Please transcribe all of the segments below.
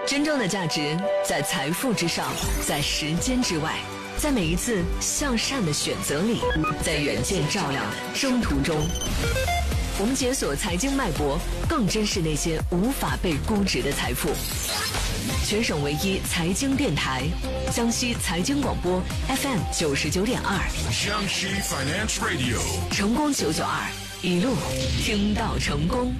真正的价值在财富之上，在时间之外，在每一次向善的选择里，在远见照亮的征途中。我们解锁财经脉搏，更珍视那些无法被估值的财富。全省唯一财经电台，江西财经广播 FM 99.2， 江西 Finance Radio， 成功992，一路听到成功。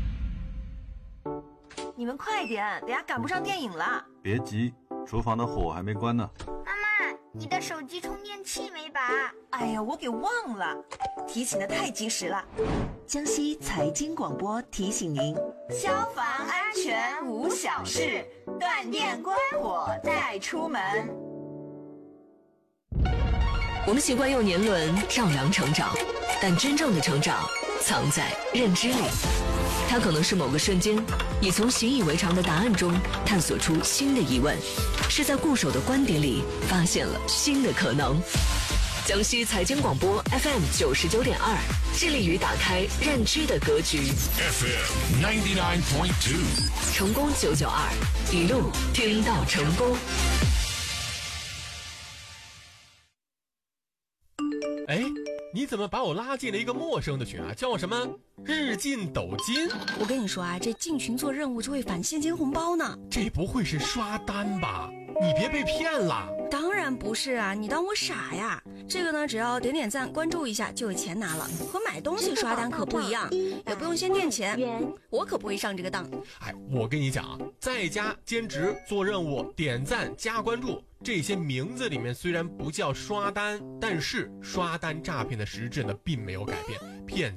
你们快点，等下赶不上电影了。 别急，厨房的火还没关呢。 妈妈，你的手机充电器没拔？ 哎呀，我给忘了，提醒的太及时了。江西财经广播提醒您：消防安全无小事，断电关火带出门。 我们习惯用年轮丈量成长，但真正的成长藏在认知里。它可能是某个瞬间，你从习以为常的答案中探索出新的疑问，是在固守的观点里发现了新的可能。江西财经广播 FM 99.2，致力于打开认知的格局。 FM 99.2， 成功992，一路听到成功。 哎，你怎么把我拉进了一个陌生的群啊？叫什么日进斗金？ 我跟你说啊，这进群做任务就会返现金红包呢。 这不会是刷单吧？你别被骗了。 当然不是啊，你当我傻呀？这个呢，只要点点赞关注一下就有钱拿了，和买东西刷单可不一样，也不用先垫钱，我可不会上这个当。 哎，我跟你讲啊，在家兼职做任务点赞加关注，这些名字里面虽然不叫刷单，但是刷单诈骗的实质呢并没有改变，骗子